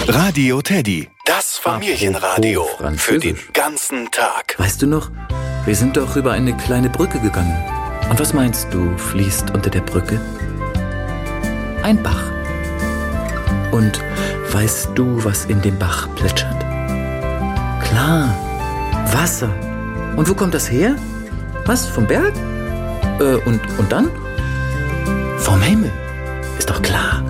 Radio Teddy, das Familienradio Apropos für den Französisch. ganzen Tag. Weißt du noch, wir sind doch über eine kleine Brücke gegangen. Und was meinst du, fließt unter der Brücke? Ein Bach. Und weißt du, was in dem Bach plätschert? Klar, Wasser. Und wo kommt das her? Was, vom Berg? Und dann? Vom Himmel. Ist doch klar.